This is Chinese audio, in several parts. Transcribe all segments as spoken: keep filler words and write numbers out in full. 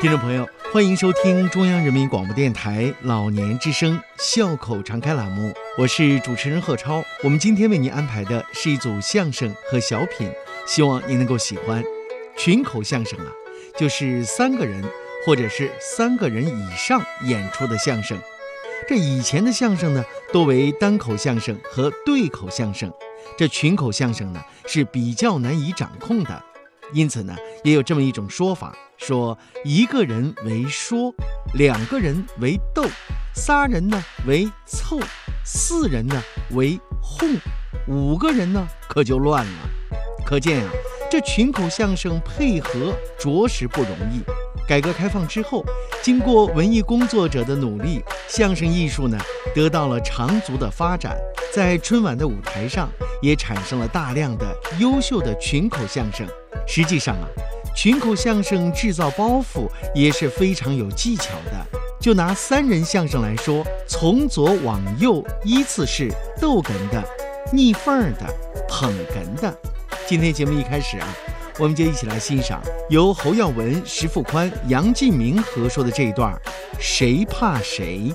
听众朋友，欢迎收听中央人民广播电台老年之声笑口常开栏目，我是主持人贺超。我们今天为您安排的是一组相声和小品，希望您能够喜欢。群口相声啊，就是三个人或者是三个人以上演出的相声。这以前的相声呢，多为单口相声和对口相声，这群口相声呢是比较难以掌控的。因此呢，也有这么一种说法，说一个人为说，两个人为逗，仨人呢为凑，四人呢为哄，五个人呢可就乱了。可见啊，这群口相声配合着实不容易。改革开放之后，经过文艺工作者的努力，相声艺术呢得到了长足的发展，在春晚的舞台上也产生了大量的优秀的群口相声。实际上啊，群口相声制造包袱也是非常有技巧的。就拿三人相声来说，从左往右依次是逗哏的、逆缝的、捧哏的。今天节目一开始啊，我们就一起来欣赏由侯耀文、石富宽、杨进明合说的这一段谁怕谁。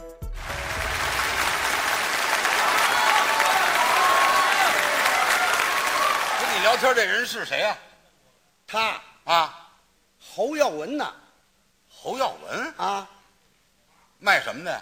跟你聊天这人是谁啊？ 他啊， 侯耀文呐。 侯耀文啊， 卖什么的？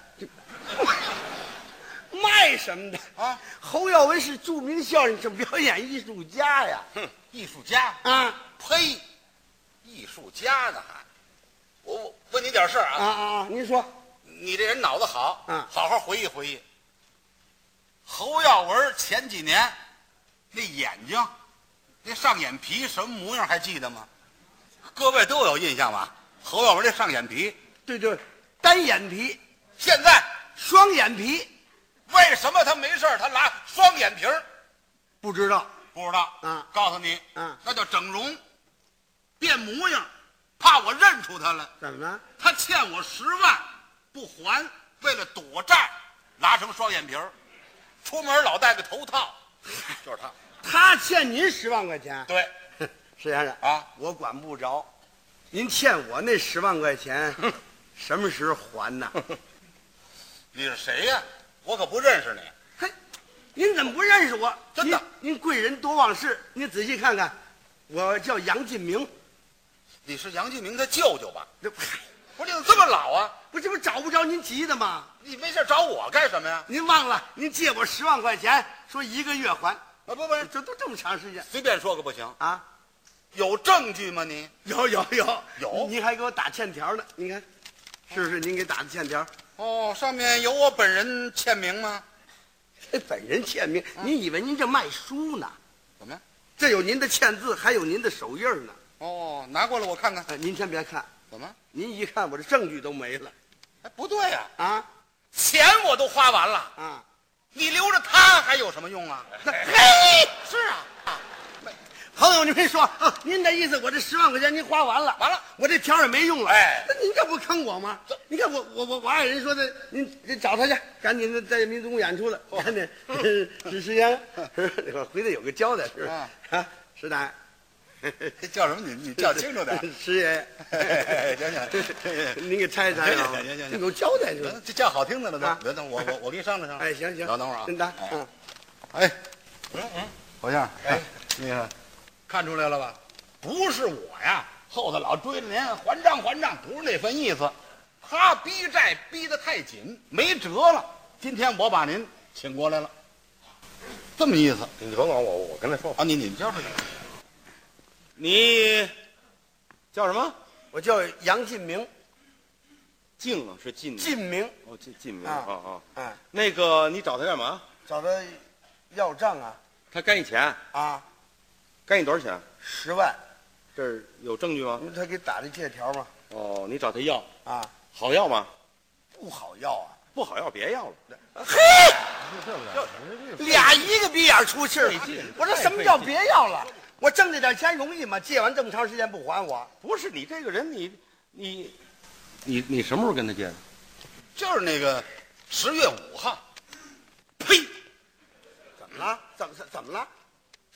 卖什么的啊？ 侯耀文是著名相声表演艺术家呀。 哼，艺术家啊， 呸，艺术家呢还？我我问你点事儿啊啊啊啊！您说， 你这人脑子好， 嗯好好回忆回忆。侯耀文前几年那眼睛，那上眼皮什么模样还记得吗？各位都有印象吧？侯耀文这上眼皮， 对对，单眼皮， 现在双眼皮， 为什么他没事儿他拉双眼皮儿？ 不知道。 不知道。 嗯告诉你， 嗯那叫整容，变模样，怕我认出他来。 怎么了？ 他欠我十万不还，为了躲债，拉什么双眼皮儿？出门老戴个头套，就是他。 他欠您十万块钱。 对， 石先生啊， 我管不着。您欠我那十万块钱，什么时候还呢？ 你是谁呀？我可不认识你。 嘿，您怎么不认识我？ 真的您，您贵人多忘事。您仔细看看，我叫杨进明。 你是杨进明他舅舅吧？ 这不是，你怎么这么老啊？ 不这不找不着您急的吗？ 你没事找我干什么呀？ 您忘了，您借我十万块钱，说一个月还。 啊，不不， 这都这么长时间随便说个不行啊？ 有证据吗你？ 有有有有您还给我打欠条呢，您看，是不是您给打的欠条？ 哦，上面有我本人签名吗？ 这本人签名，您以为您这卖书呢？ 怎么样？ 这有您的签字，还有您的手印呢。 哦，拿过来我看看。 哎，您先别看， 怎么？ 您一看我这证据都没了。 哎，不对呀、 啊！啊钱我都花完了， 啊！ 你留着它还有什么用啊？ 那嘿， 是啊， 朋友，您别说啊，您这意思，我这十万块钱您花完了， 完了， 我这条也没用了。 哎那您这不坑我吗？你看我我我我爱人说的，您您找他去，赶紧的在民族宫演出了，赶紧是时间，我回头有个交代，是吧？啊，石奶， 叫什么？你你叫清楚点。 石爷爷， 行行， 您给猜一猜啊， 行行行行有交代是吧？ 这叫好听的了啊都。等我我我给你商量商量。 哎，行行， 等等会儿啊。 真的，嗯， 哎，嗯嗯，侯相，哎，那个看出来了吧？不是我呀，后头老追着您还账还账，不是那份意思。他逼债逼得太紧，没辙了。今天我把您请过来了，这么意思。 你甭管我，我跟他说话。 啊，你你叫出去。你叫什么？ 我叫杨进明， 进啊，是进进明哦，进进明啊啊啊。 哎， 那个，你找他干嘛？ 找他要账啊他该你钱， 啊， 该你多少钱？ 十万， 这儿有证据吗？ 他给打的借条嘛， 哦，你找他要， 啊， 好要吗？ 不好要啊。 不好要，别要了。 嘿，俩一个鼻眼出气儿。我说什么叫别要了？我挣这点钱容易吗？借完这么长时间不还我？ 不是你这个人，你你你你什么时候跟他借的？ 就是那个十月五号。呸！ 怎么了？怎么怎么了？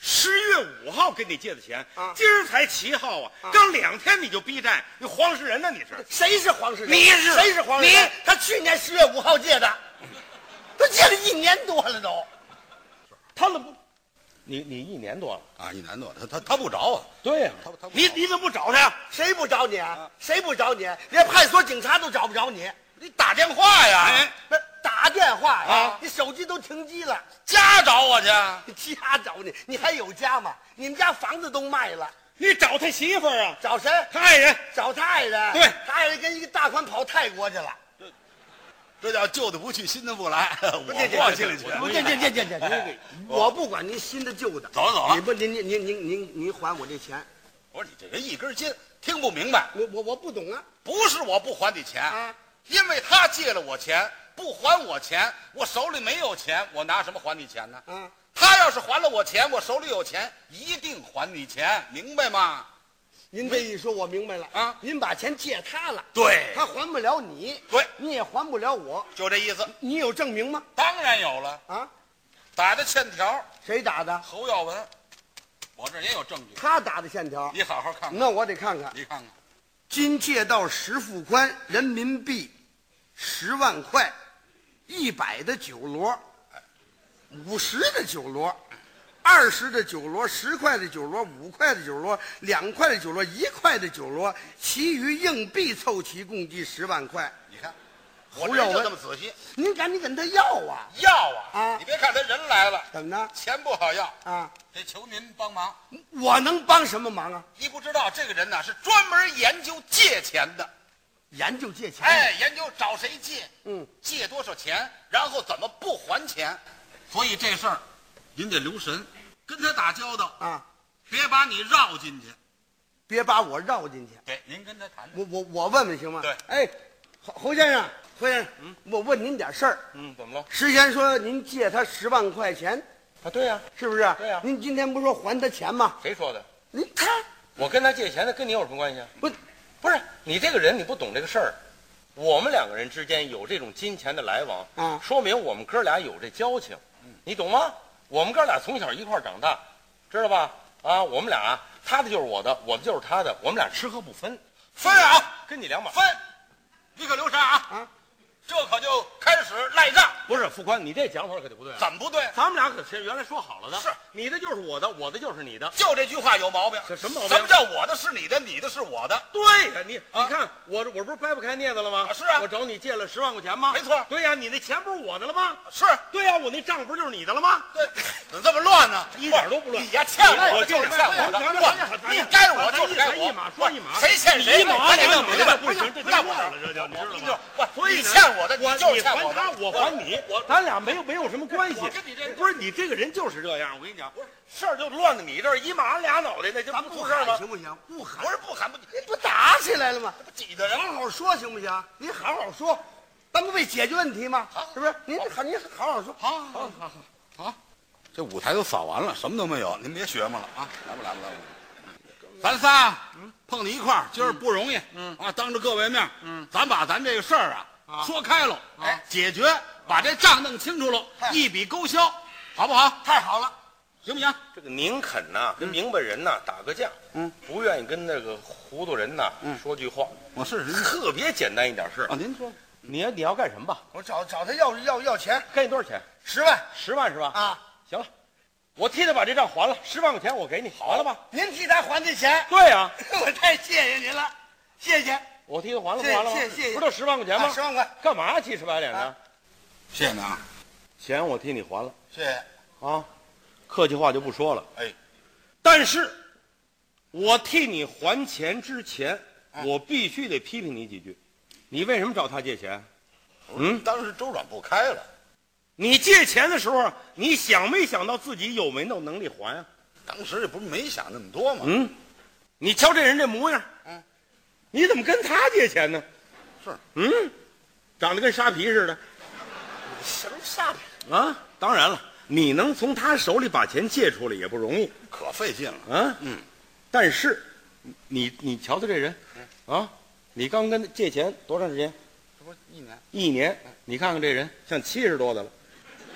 十月五号跟你借的钱， 啊今儿才七号啊，刚两天你就逼债，你黄世仁呢？你是？ 谁是黄世仁？ 你是谁是黄世仁？ 你他去年十月五号借的，都借了一年多了都。 他怎么不？你你一年多了啊，一年多，他他他不找啊， 对呀、 他他不找你你怎么不找他呀？ 谁不找你啊？谁不找你？连派出所警察都找不着你。 你打电话呀， 哎， 不是打电话呀？ 啊你手机都停机了。 家找我去。 家找你，你还有家吗？你们家房子都卖了， 你找他媳妇儿啊？ 找谁？ 他爱人。 找他爱人。 对， 他爱人跟一个大款跑泰国去了。 这叫旧的不去，新的不来。我这这过去了去。 不这这这这这这，我不管您新的旧的， 走了走了你不您您您您您您还我这钱， 我说你这人一根筋，听不明白。 我我我不懂啊不是我不还你钱， 啊！ 因为他借了我钱，不还我钱，我手里没有钱，我拿什么还你钱呢？ 啊， 他要是还了我钱，我手里有钱，一定还你钱，明白吗？ 您这一说，我明白了啊您把钱借他了， 对他还不了你， 对， 你也还不了我， 就这意思。 你有证明吗？ 当然有了， 啊， 打的欠条， 谁打的？ 侯耀文，我这儿也有证据， 他打的线条。 你好好看看， 那我得看看。 你看看， 今借到十付宽人民币十万块，一百的酒罗，五十的酒罗，二十的酒罗，十块的酒罗，五块的酒罗，两块的酒罗，一块的酒罗，其余硬币凑齐，共计十万块。 你看，我这人就侯耀文这么仔细， 您赶紧跟他要啊！ 要啊啊你别看他人来了， 怎么呢？ 钱不好要， 啊， 得求您帮忙。 我能帮什么忙啊？ 你不知道这个人呐是专门研究借钱的， 研究借钱。 哎，研究找谁借， 嗯， 借多少钱，然后怎么不还钱。所以这事儿，您得留神，跟他打交道， 啊， 别把你绕进去。 别把我绕进去。 对，您跟他谈谈。 我我我问问行吗？ 对哎，侯侯先生，侯先生，嗯，我问您点事儿。 嗯，怎么了？ 之前说您借他十万块钱， 啊，对呀、 是不是？ 对呀您今天不是说还他钱吗？ 谁说的？ 您看， 我跟他借钱的，跟你有什么关系啊？ 不， 不是你这个人，你不懂这个事儿。我们两个人之间有这种金钱的来往， 啊说明我们哥俩有这交情，你懂吗？我们哥俩从小一块儿长大，知道吧？啊，我们俩他的就是我的，我的就是他的，我们俩吃喝不分， 分啊， 跟你两码。 分，你可留神啊！ 啊， 这可就开始赖账， 不是副官，你这讲法可就不对了。 怎么不对？ 咱们俩可是原来说好了的， 是你的就是我的，我的就是你的。 就这句话有毛病。 这什么毛病什么叫我的是你的，你的是我的？ 对呀，你啊你看我这我不是掰不开镊子了吗？ 啊是啊我找你借了十万块钱吗？ 没错对呀，你那钱不是我的了吗？ 是， 对呀，我那账不就是你的了吗？ 对，怎么这么乱呢？ 一点都不乱你呀，欠我的就是欠我的，不，你该我就是该我， 一码说一码， 谁欠谁？ 一码我得弄明白。 不行，这那乱了，这就你知道吗？ 不， 所以呢你欠我的， 我你就是你欠我的还他，我还你，咱俩没有没有什么关系。 我跟你这不是你这个人就是这样，我跟你讲，事儿就乱到你这儿，一码俩脑袋，那就咱不不出事儿吗？ 行不行？不喊不，是不喊不， 你不打起来了吗？ 不挤的人。 好好说行不行？您好好说，咱不为解决问题吗？是不是？您好，您好好说。 好，好，好，好，好，这舞台都扫完了，什么都没有，您别学嘛了啊！来吧，来吧，来吧。咱仨，碰你一块儿，今儿不容易，嗯啊，当着各位面，嗯，咱把咱这个事儿啊说开了，哎，解决，把这账弄清楚了，一笔勾销，好不好？ 太好了， 行不行？ 这个宁肯呐，跟明白人呐打个架， 嗯， 不愿意跟那个糊涂人呐说句话， 我试试特别简单一点事儿啊，您说， 你要你要干什么吧？ 我找找他要要要钱， 该你多少钱？ 十万十万是吧？ 啊！ 行了，我替他把这账还了，十万块钱我给你，完了吧？ 您替他还这钱， 对呀、 我太谢谢您了，谢谢。 我替他还了，不谢完了吗？ 谢谢谢不就十万块钱吗？ 啊十万块， 干嘛气赤白脸的？ 啊谢谢您啊， 钱我替你还了谢谢。 啊，客气话就不说了。 哎， 但是，我替你还钱之前，我必须得批评你几句。你为什么找他借钱？嗯， 当时周转不开了， 你借钱的时候，你想没想到自己有没有能力还啊？ 当时也不是没想那么多嘛。 嗯，你瞧这人这模样， 嗯， 你怎么跟他借钱呢？ 是， 嗯，长得跟沙皮似的什么傻逼？ 啊！当然了，你能从他手里把钱借出来也不容易可费劲了。 啊。 嗯， 但是，你你瞧瞧这人，啊，你刚跟他借钱多长时间？ 这不一年？ 一年。你看看这人，像七十多的了。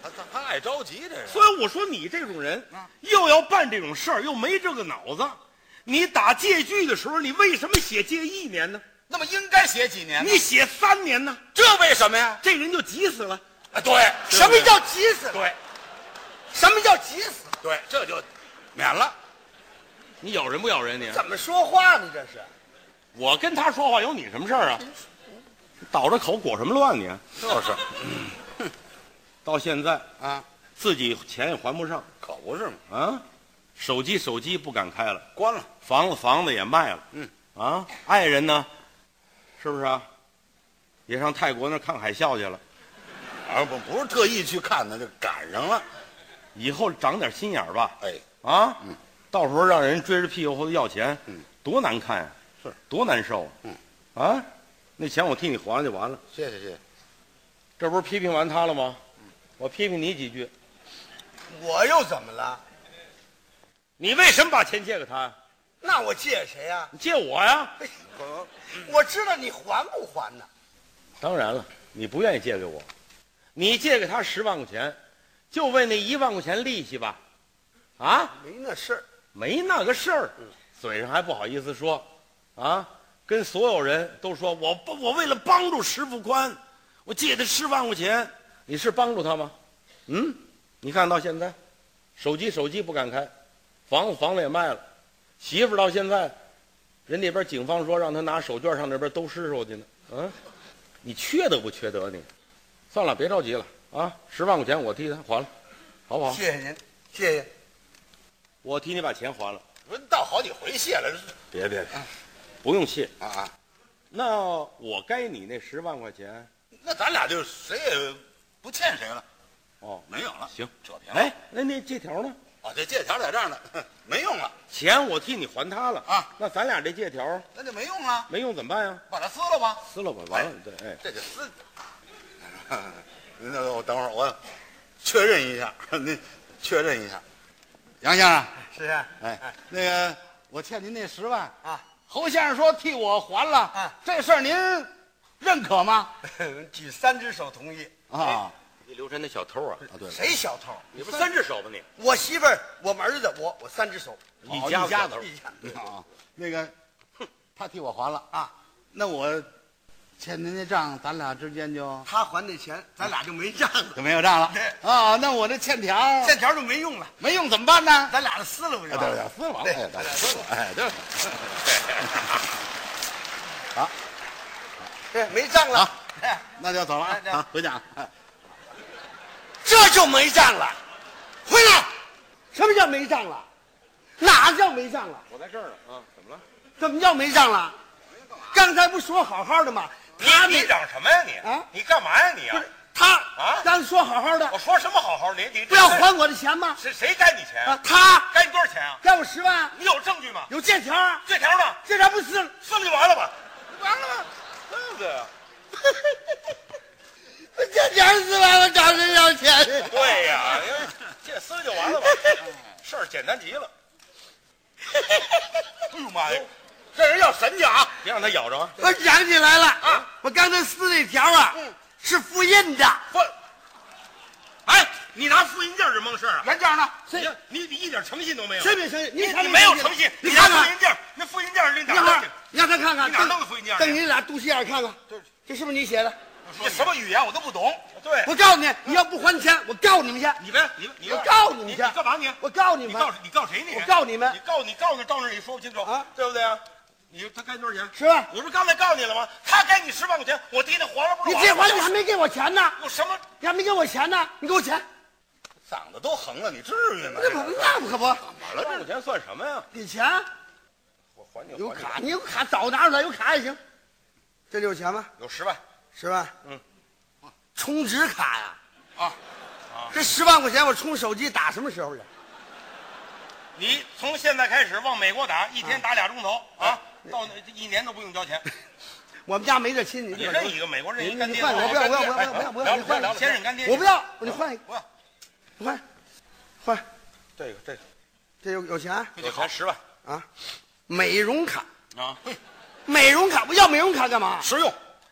他他他爱着急这人。 所以我说你这种人，又要办这种事儿，又没这个脑子。你打借据的时候，你为什么写借一年呢？ 那么应该写几年呢？ 你写三年呢？ 这为什么呀？ 这人就急死了。 啊，对， 什么叫急死了？ 对， 什么叫急死？ 对，这就免了。 你咬人不咬人你？ 怎么说话呢？这是我跟他说话有你什么事儿啊？倒着口裹什么乱你？ 就是， 哼，到现在啊， 自己钱也还不上， 可不是嘛。 啊，手机手机不敢开了， 关了。 房子房子也卖了， 嗯， 啊，爱人呢，是不是啊？也上泰国那看海啸去了。 啊，不不是特意去看的，就赶上了。 以后长点心眼儿吧。 哎， 啊， 嗯， 到时候让人追着屁股后头要钱， 嗯， 多难看呀、啊， 是多难受啊。 嗯， 啊，那钱我替你还了就完了。 谢谢谢谢。 这不是批评完他了吗？嗯，我批评你几句。 我又怎么了？ 你为什么把钱借给他呀？ 那我借谁呀、啊？ 你借我呀？ 我知道你还不还呢？ 当然了，你不愿意借给我，你借给他十万块钱，就为那一万块钱利息吧？啊？ 没那事儿， 没那个事儿，嘴上还不好意思说，啊，跟所有人都说我我为了帮助石富宽，我借他十万块钱，你是帮助他吗？嗯，你看到现在，手机手机不敢开，房子房子也卖了，媳妇到现在，人那边警方说让他拿手绢上那边兜尸首去呢，啊，你缺德不缺德你？算了，别着急了啊，十万块钱我替他还了，好不好？ 谢谢您，谢谢。 我替你把钱还了。 不是道好几回谢了， 别别别，不用谢啊啊！ 那我该你那十万块钱， 那咱俩就谁也不欠谁了。 哦， 没有了。 行， 扯平了。 哎，那那借条呢？ 哦，这借条在这儿呢，没用了。 钱我替你还他了啊， 那咱俩这借条那就没用了。 没用怎么办呀？ 把它撕了吧。 撕了吧，完了，对，哎， 这就撕。那我等会儿我确认一下，您确认一下，杨先生。 是啊， 哎，那个我欠您那十万啊， 侯先生说替我还了啊， 这事儿您认可吗？ 举三只手同意啊。 你刘晨那小偷啊？ 啊，对， 谁小偷？ 你不三只手吧你？ 我媳妇儿，我们儿子，我我三只手， 一家家子一家啊，那个他替我还了啊， 那我欠您那账，咱俩之间就他还那钱，咱俩就没账了， 就没有账了。 对啊，那我这欠条欠条就没用了， 没用怎么办呢？ 咱俩就撕了不就哎， 完了？ 对对，撕了完了， 对哎，咱俩撕了，哎，对。好， 对，没账了，哎， 那就走了啊哎， 啊，回家。哎这就没账了。回来，什么叫没账了？哪叫没账了？ 我在这儿呢啊，怎么了？ 怎么叫没账了？刚才不说好好的吗？他没你嚷什么呀你？ 啊你干嘛呀你啊？ 不是他啊刚才说好好的我，说什么好好的？你你不要还我的钱吗？ 谁谁该你钱啊，？他该你多少钱啊？ 该我十万， 你有证据吗？ 有借条啊， 借条呢？ 这条不撕了， 撕了就完了吧？ 完了吗？ 对不对啊？ 这条撕完了找谁要钱？ 对呀，借撕了就完了吧？事儿简单极了。哎呦妈呀！ 这人要神去啊！ 别让他咬着啊！ 我想起来了啊，我刚才撕那条啊，是复印的。 不，哎，你拿复印件这蒙事儿啊？ 原件呢？ 你你你一点诚信都没有。 谁没诚信？ 你看你没有诚信，拿你看看复印，件，那复印件你哪你看弄去？ 你让他看看， 你哪弄的复印件？ 瞪你俩肚脐眼看看，这是不是你写的？ 这什么语言我都不懂。 对， 我告诉你，你要不还钱，我告你们去。 你别你你我告诉你你去你干嘛你？ 我告诉你们你告，你告谁你？ 我告你们你告你告你到那儿你说不清楚啊， 对不对啊？你他该多少钱？ 十万。 我不是刚才告诉你了吗？他该你十万块钱，我替他还了不是你完了吗？ 这还你还没给我钱呢， 有什么？ 你还没给我钱呢，你给我钱。 嗓子都横了，你至于吗？ 这不那不可不， 十万块钱算什么呀？ 给钱我还你有卡，你有卡早拿出来，有卡也行。这里有钱吗？ 有十万。 十万。 嗯， 充值卡呀。 啊这十万块钱我充手机打什么时候去？ 你从现在开始往美国打，一天打俩钟头啊，到那一年都不用交钱。 我们家没这亲，你你认一个美国人一干爹， 你换我不要不要不要不要不要不要，你换先认干爹， 我不要，你换一个， 不要， 你换，换， 这个这个这有有钱有钱十万啊？美容卡， 啊， 美容卡，我要美容卡干嘛？ 实用。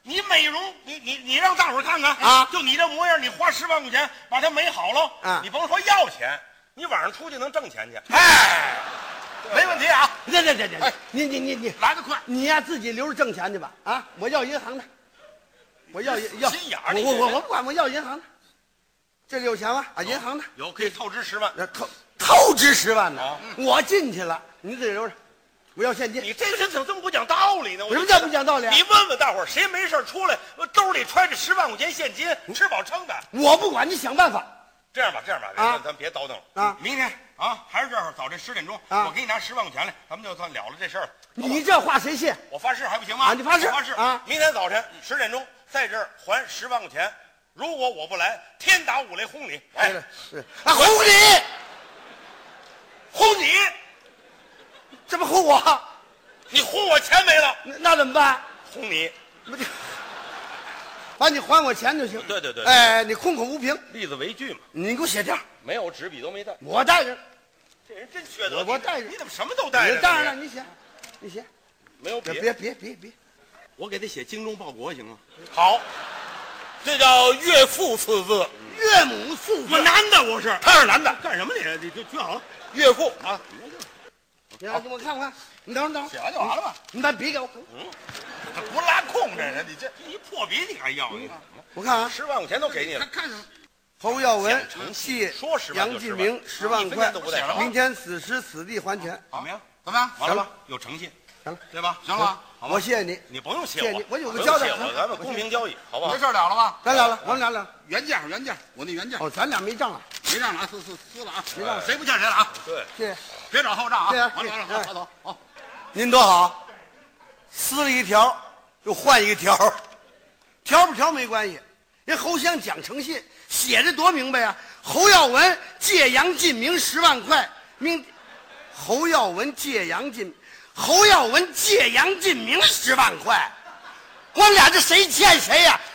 你美容，你你你让大伙儿看看啊就你这模样，你花十万块钱把它美好了啊你甭说要钱，你晚上出去能挣钱去。哎，没问题啊！ 这这这这哎， 你你你你来得快。 你呀，自己留着挣钱去吧。啊，我要银行的，我要要心眼儿你我我我不管，我要银行的。这里有钱吗？啊，银行的， 有可以透支十万。 那透透支十万呢啊。 我进去了，你自己留着，我要现金。 你这个人怎么这么不讲道理呢？ 什么叫不讲道理啊？ 你问问大伙儿，谁没事出来兜里揣着十万块钱现金，吃饱撑的？ 我不管，你想办法。 这样吧，这样吧， 啊咱咱别叨叨了啊明天啊，还是这样，早晨十点钟， 啊我给你拿十万块钱来，咱们就算了了这事儿了。 你这话谁信？ 我发誓还不行吗？ 啊你发誓我发誓啊明天早晨十点钟在这儿还十万块钱，如果我不来，天打五雷轰你！哎， 是啊，轰你， 轰你！ 这不轰我？ 你轰我钱没了， 那那怎么办？ 轰你！ 不就把你还我钱就行。 对对对哎，你空口无凭， 例子为据嘛， 你给我写条， 没有纸笔都没带。 我带着。 这人真缺德！ 我我带着你怎么什么都带着？ 你当然了，你写，你写， 没有笔， 别别别别别， 我给他写精忠报国行吗？好，这叫岳父四字。 岳母四我字。 男的我是， 他是男的。 干什么你？你就听好了，岳父啊， 你让我看看，你等会儿等会写儿， 完就完了吧？ 你把笔给我， 这不拉空这人，你这一破笔你还要你？ 我看啊。 十万块钱都给你了看，看着侯耀文讲诚信借说十万就杨十万进明十万一分块钱都不带少， 明天此时此地还钱。 怎么样？ 怎么样？ 完了吧？有诚信， 行了， 对吧？ 行了吧？ 好吧我谢谢你， 你不用谢我谢谢你，我有个不用交代谢我咱们公平交易，好不好没？事了了吧？ 咱俩了，我们俩了。 原价原价，我那原价哦，咱俩没账了， 没账了啊，撕撕撕了啊！ 没账了谁不欠谁了啊？ 对， 谢谢。 别找后账啊！ 对啊完了完了， 对啊好，走好。 您多好，撕了一条，又换一个条，条不条没关系。人侯湘讲诚信，写的多明白呀、侯耀文借杨进明十万块，明侯耀文借杨进，侯耀文借杨进明十万块，我们俩这谁欠谁呀、